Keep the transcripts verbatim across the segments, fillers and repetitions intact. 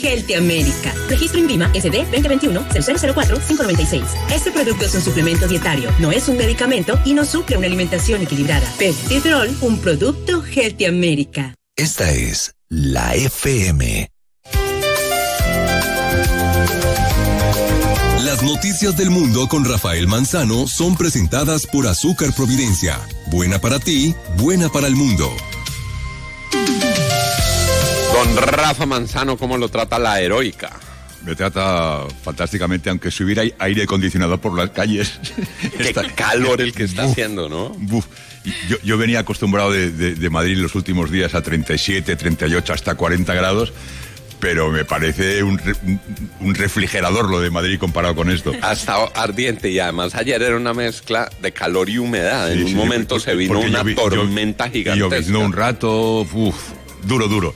Healthy America. Registro INVIMA S D veinte veintiuno cero cero cero cuatro cinco nueve seis. Este producto es un suplemento dietario, no es un medicamento y no suple una alimentación equilibrada. Pestifrol, un producto Healthy America. Esta es la F M. Las noticias del mundo con Rafael Manzano son presentadas por Azúcar Providencia. Buena para ti, buena para el mundo. Don Rafa Manzano, ¿cómo lo trata la heroica? Me trata fantásticamente, aunque si hubiera aire acondicionado por las calles. Qué Está... calor el que está Buf, haciendo, ¿no? Buf. Yo, yo venía acostumbrado de, de, de Madrid los últimos días a treinta y siete, treinta y ocho, hasta cuarenta grados. Pero me parece un, un refrigerador lo de Madrid comparado con esto. Hasta ardiente, y además ayer era una mezcla de calor y humedad. En Sí, un sí, momento porque, se vino una lloví, tormenta llov, gigantesca. Lloviznó un rato, uf, duro, duro.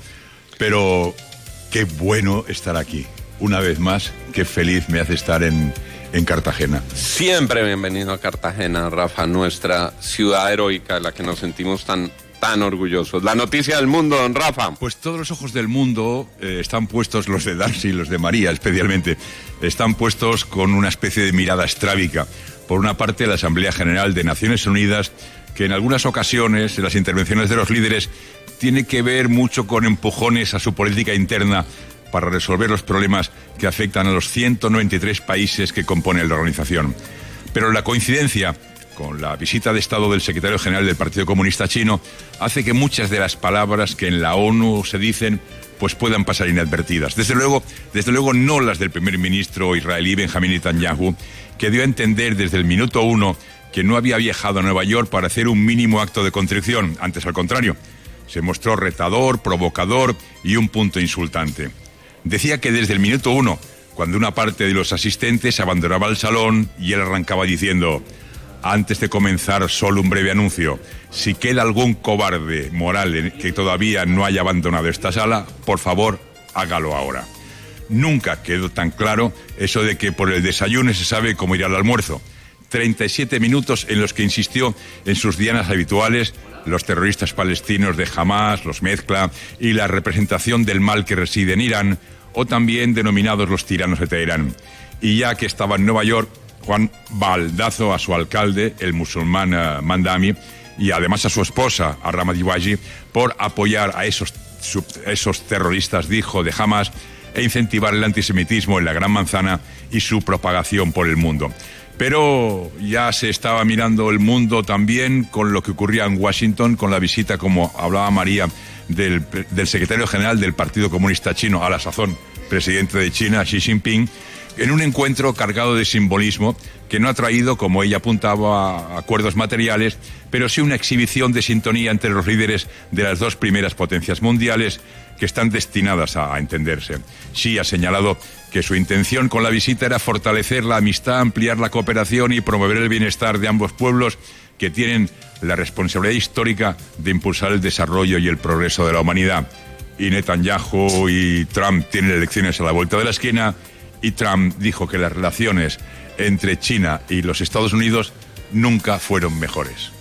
Pero qué bueno estar aquí. Una vez más, qué feliz me hace estar en, en Cartagena. Siempre bienvenido a Cartagena, Rafa, nuestra ciudad heroica de la que nos sentimos tan... tan orgullosos. La noticia del mundo, don Rafa. Pues todos los ojos del mundo eh, están puestos, los de Darcy y los de María especialmente, están puestos con una especie de mirada estrábica. Por una parte, la Asamblea General de Naciones Unidas, que en algunas ocasiones, en las intervenciones de los líderes, tiene que ver mucho con empujones a su política interna para resolver los problemas que afectan a los ciento noventa y tres países que componen la organización. Pero la coincidencia con la visita de Estado del secretario general del Partido Comunista Chino, hace que muchas de las palabras que en la ONU se dicen pues puedan pasar inadvertidas. Desde luego, desde luego no las del primer ministro israelí Benjamín Netanyahu, que dio a entender desde el minuto uno que no había viajado a Nueva York para hacer un mínimo acto de contrición. Antes, al contrario, se mostró retador, provocador y un punto insultante. Decía que desde el minuto uno, cuando una parte de los asistentes abandonaba el salón y él arrancaba diciendo: antes de comenzar, solo un breve anuncio. Si queda algún cobarde moral que todavía no haya abandonado esta sala, por favor, hágalo ahora. Nunca quedó tan claro eso de que por el desayuno se sabe cómo ir al almuerzo. treinta y siete minutos en los que insistió en sus dianas habituales, los terroristas palestinos de Hamas, los mezcla, y la representación del mal que reside en Irán, o también denominados los tiranos de Teherán. Y ya que estaba en Nueva York, Juan baldazo a su alcalde, el musulmán uh, Mandami, y además a su esposa, a Ramadiwaji, por apoyar a esos, sub, esos terroristas, dijo, de Hamas, e incentivar el antisemitismo en la Gran Manzana y su propagación por el mundo. Pero ya se estaba mirando el mundo también con lo que ocurría en Washington, con la visita, como hablaba María, del, del secretario general del Partido Comunista Chino, a la sazón presidente de China, Xi Jinping, en un encuentro cargado de simbolismo que no ha traído, como ella apuntaba, acuerdos materiales, pero sí una exhibición de sintonía entre los líderes de las dos primeras potencias mundiales que están destinadas a, a entenderse. Xi ha señalado que su intención con la visita era fortalecer la amistad, ampliar la cooperación y promover el bienestar de ambos pueblos que tienen la responsabilidad histórica de impulsar el desarrollo y el progreso de la humanidad. Y Netanyahu y Trump tienen elecciones a la vuelta de la esquina, y Trump dijo que las relaciones entre China y los Estados Unidos nunca fueron mejores.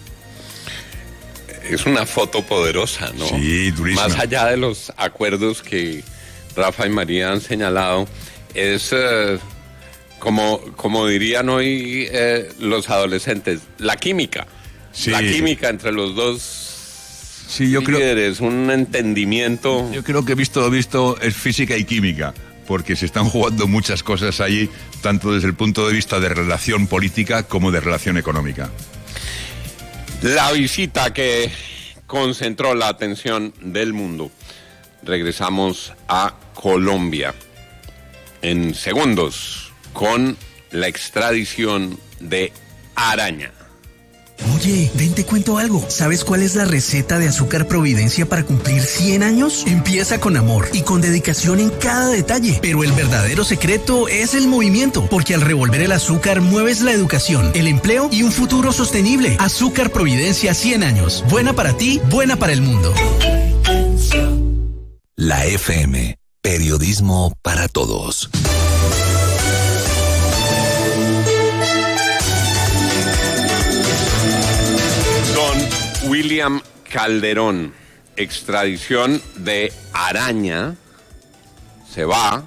Es una foto poderosa, ¿no? Sí, durísima. Más allá de los acuerdos que Rafa y María han señalado, es eh, como, como dirían hoy eh, los adolescentes, la química. Sí. La química entre los dos sí, yo líderes, creo, un entendimiento. Yo creo que visto lo visto es física y química, porque se están jugando muchas cosas allí, tanto desde el punto de vista de relación política como de relación económica. La visita que concentró la atención del mundo. Regresamos a Colombia en segundos con la extradición de Araña. Oye, ven te cuento algo. ¿Sabes cuál es la receta de Azúcar Providencia para cumplir cien años? Empieza con amor y con dedicación en cada detalle. Pero el verdadero secreto es el movimiento, porque al revolver el azúcar mueves la educación, el empleo y un futuro sostenible. Azúcar Providencia cien años. Buena para ti, buena para el mundo. La F M, periodismo para todos. William Calderón, extradición de Araña, se va,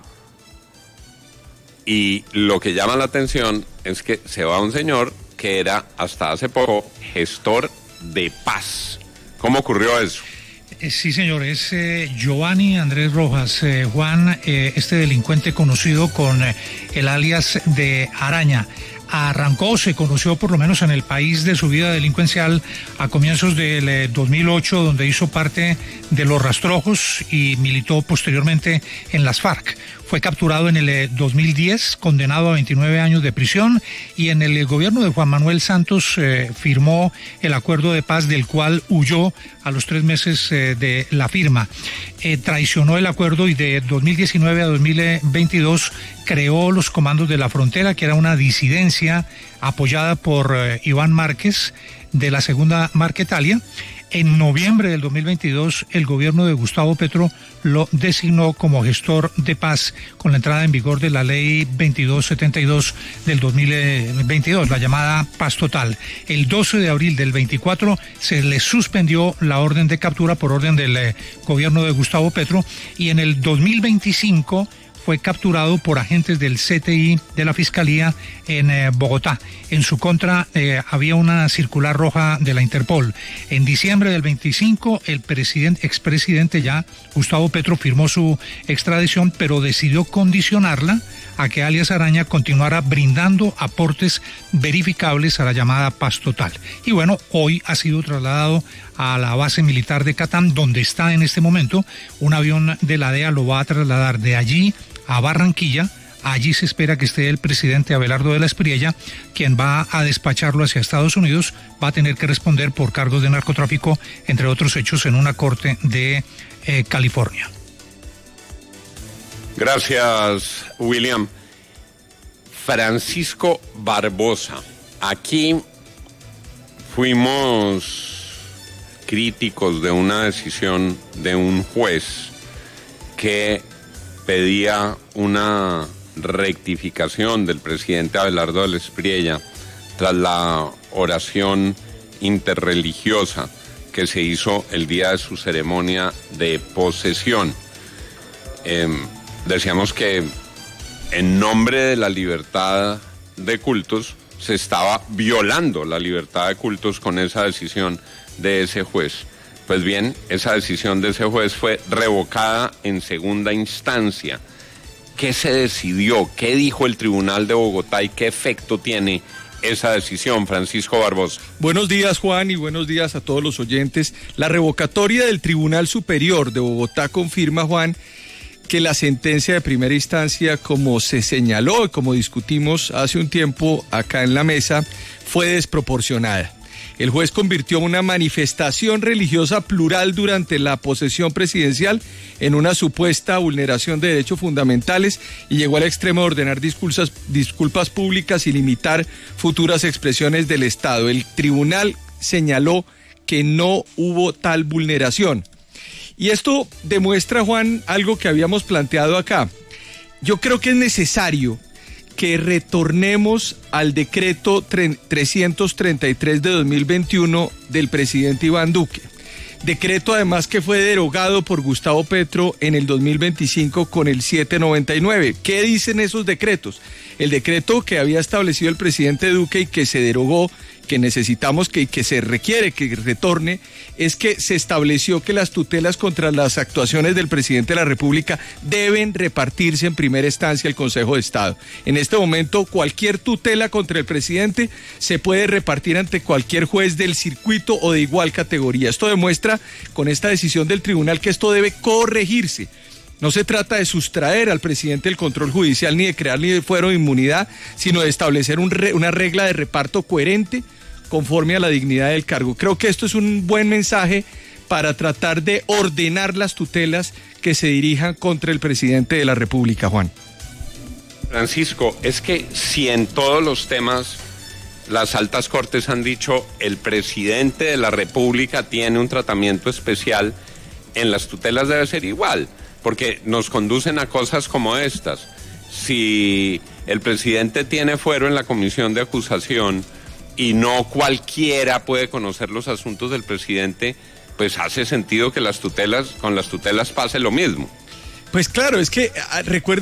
y lo que llama la atención es que se va un señor que era hasta hace poco gestor de paz. ¿Cómo ocurrió eso? Sí, señor, es eh, Giovanni Andrés Rojas, eh, Juan, eh, este delincuente conocido con eh, el alias de Araña. Arrancó, se conoció por lo menos en el país de su vida delincuencial a comienzos del eh, dos mil ocho, donde hizo parte de los Rastrojos y militó posteriormente en las FARC. Fue capturado en el eh, dos mil diez, condenado a veintinueve años de prisión, y en el eh, gobierno de Juan Manuel Santos eh, firmó el acuerdo de paz, del cual huyó a los tres meses eh, de la firma. Eh, traicionó el acuerdo y de dos mil diecinueve a dos mil veintidós creó los Comandos de la Frontera, que era una disidencia apoyada por eh, Iván Márquez de la Segunda Marquetalia. En noviembre del dos mil veintidós, el gobierno de Gustavo Petro lo designó como gestor de paz con la entrada en vigor de la ley veintidós setenta y dos del dos mil veintidós, la llamada Paz Total. El doce de abril del veinticuatro se le suspendió la orden de captura por orden del eh, gobierno de Gustavo Petro, y en el dos mil veinticinco fue capturado por agentes del C T I de la Fiscalía en eh, Bogotá. En su contra eh, había una circular roja de la Interpol. En diciembre del veinticinco, el presidente, expresidente ya, Gustavo Petro, firmó su extradición, pero decidió condicionarla a que alias Araña continuara brindando aportes verificables a la llamada Paz Total. Y bueno, hoy ha sido trasladado a la base militar de Catán, donde está en este momento. Un avión de la D E A lo va a trasladar de allí a Barranquilla. Allí se espera que esté el presidente Abelardo de la Espriella, quien va a despacharlo hacia Estados Unidos. Va a tener que responder por cargos de narcotráfico, entre otros hechos, en una corte de eh, California. Gracias, William. Francisco Barbosa. Aquí fuimos críticos de una decisión de un juez que pedía una rectificación del presidente Abelardo de la Espriella tras la oración interreligiosa que se hizo el día de su ceremonia de posesión. Eh, decíamos que en nombre de la libertad de cultos se estaba violando la libertad de cultos con esa decisión de ese juez. Pues bien, esa decisión de ese juez fue revocada en segunda instancia. ¿Qué se decidió? ¿Qué dijo el Tribunal de Bogotá y qué efecto tiene esa decisión, Francisco Barbosa? Buenos días, Juan, y buenos días a todos los oyentes. La revocatoria del Tribunal Superior de Bogotá confirma, Juan, que la sentencia de primera instancia, como se señaló y como discutimos hace un tiempo acá en la mesa, fue desproporcionada. El juez convirtió una manifestación religiosa plural durante la posesión presidencial en una supuesta vulneración de derechos fundamentales y llegó al extremo de ordenar disculpas, disculpas públicas y limitar futuras expresiones del Estado. El tribunal señaló que no hubo tal vulneración. Y esto demuestra, Juan, algo que habíamos planteado acá. Yo creo que es necesario que retornemos al decreto trescientos treinta y tres de dos mil veintiuno del presidente Iván Duque. Decreto además que fue derogado por Gustavo Petro en el dos mil veinticinco con el setecientos noventa y nueve. ¿Qué dicen esos decretos? El decreto que había establecido el presidente Duque y que se derogó, que necesitamos que, que se requiere que retorne, es que se estableció que las tutelas contra las actuaciones del presidente de la República deben repartirse en primera instancia el Consejo de Estado. En este momento, cualquier tutela contra el presidente se puede repartir ante cualquier juez del circuito o de igual categoría. Esto demuestra con esta decisión del tribunal que esto debe corregirse. No se trata de sustraer al presidente el control judicial, ni de crear ni de fuero de inmunidad, sino de establecer un re, una regla de reparto coherente conforme a la dignidad del cargo. Creo que esto es un buen mensaje para tratar de ordenar las tutelas que se dirijan contra el presidente de la República, Juan. Francisco, es que si en todos los temas las altas cortes han dicho el presidente de la República tiene un tratamiento especial, en las tutelas debe ser igual, porque nos conducen a cosas como estas. Si el presidente tiene fuero en la comisión de acusación y no cualquiera puede conocer los asuntos del presidente, pues hace sentido que las tutelas, con las tutelas pase lo mismo. Pues claro, es que ah, recuerde